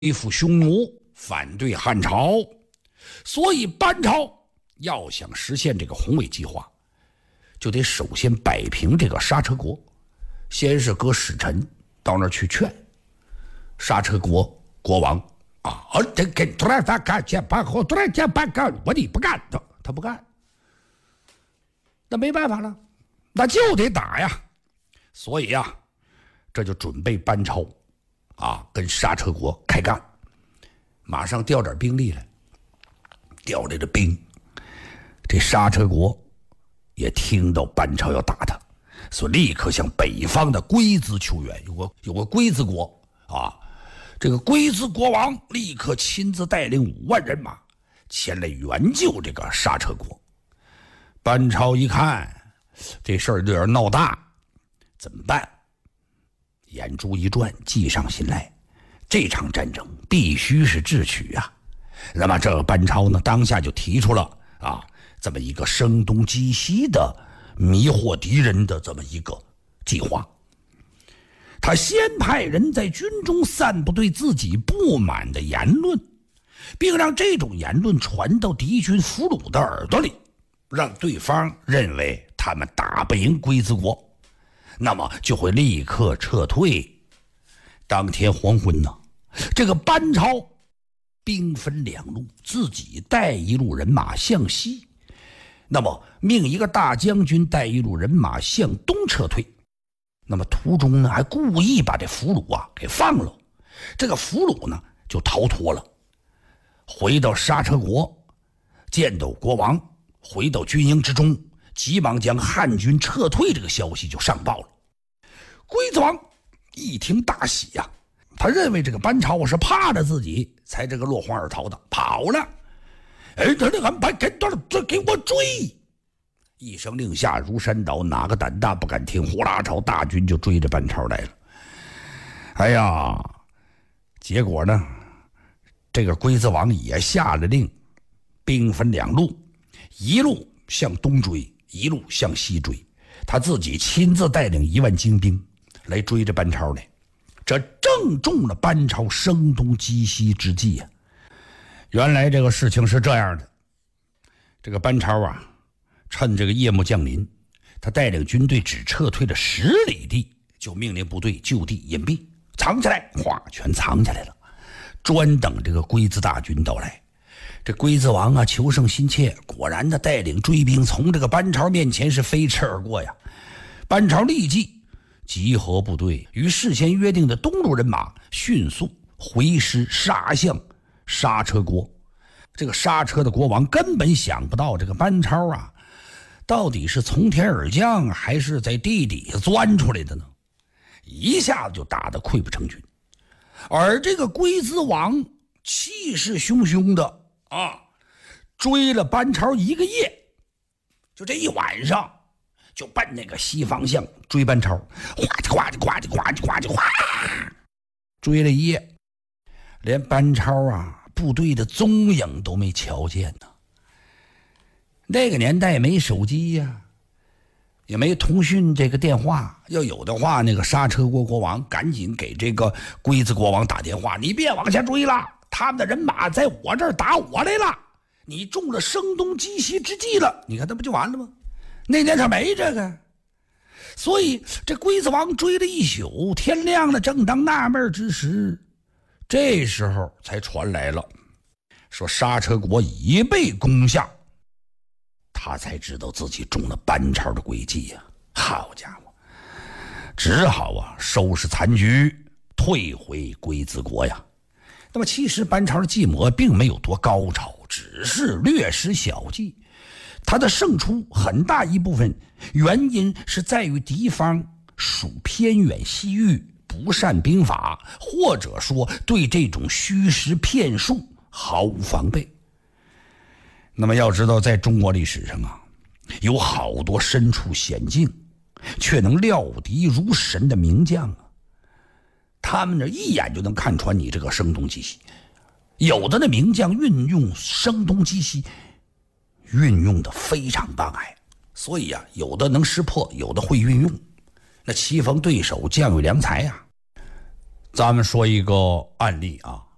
对付匈奴，反对汉朝。所以班超要想实现这个宏伟计划，就得首先摆平这个刹车国。先是搁使臣到那儿去劝刹车国国王啊，这跟突然他干前办后突然间办干，我你不干，他不干，那没办法了，那就得打呀。所以啊，这就准备班超啊跟刹车国开干，马上调点兵力来。调来的兵，这刹车国也听到班超要打他，所以立刻向北方的龟兹求援。有个龟兹国啊，这个龟兹国王立刻亲自带领5万人马前来援救这个刹车国。班超一看这事儿有点闹大，怎么办？眼珠一转，计上心来，这场战争必须是智取啊。那么这个班超呢，当下就提出了这么一个声东击西的迷惑敌人的这么一个计划。他先派人在军中散布对自己不满的言论，并让这种言论传到敌军俘虏的耳朵里，让对方认为他们打不赢龟兹国，那么就会立刻撤退。当天黄昏呢，这个班超兵分2路，自己带一路人马向西，那么命一个大将军带一路人马向东撤退。那么途中呢，还故意把这俘虏给放了，这个俘虏呢就逃脱了，回到刹车国，见到国王，回到军营之中，急忙将汉军撤退这个消息就上报了。龟兹王一听大喜呀，他认为这个班超是怕着自己才这个落荒而逃的，跑了。他这安排给我追！一声令下如山倒，哪个胆大不敢听？呼啦朝大军就追着班超来了。哎呀，结果呢，这个龟兹王也下了令，兵分2路，一路向东追，一路向西追。他自己亲自带领1万精兵来追着班超来。这正中了班超声东击西之计啊！原来这个事情是这样的，这个班超趁这个夜幕降临，他带领军队只撤退了10里地，就命令部队就地隐蔽，藏起来，全藏起来了，专等这个龟兹大军到来。这龟兹王求胜心切，果然的带领追兵从这个班超面前是飞驰而过呀。班超立即集合部队，与事先约定的东路人马迅速回师杀向刹车国。这个刹车的国王根本想不到这个班超到底是从天而降还是在地底下钻出来的呢？一下子就打得溃不成军。而这个龟兹王气势汹汹的追了班超1个夜，就这一晚上就奔那个西方向追班超，哗追了1夜，连班超部队的踪影都没瞧见呢。那个年代没手机呀，也没通讯这个电话，要有的话，那个刹车国国王赶紧给这个龟兹国王打电话，你别往下追了，他们的人马在我这儿打我来了，你中了声东击西之计了。你看那不就完了吗？那年他没这个，所以这龟兹王追了一宿，天亮了，正当纳闷之时，这时候才传来了说刹车国已被攻下。他才知道自己中了班超的诡计呀！好家伙，只好收拾残局，退回龟兹国呀。那么其实班超的计谋并没有多高超，只是略施小计。他的胜出很大一部分原因是在于敌方属偏远西域，不善兵法，或者说对这种虚实骗术毫无防备。那么要知道，在中国历史上有好多身处险境却能料敌如神的名将他们一眼就能看穿你这个声东击西。有的那名将运用声东击西运用的非常棒所以有的能识破，有的会运用，那棋逢对手，将有良才咱们说一个案例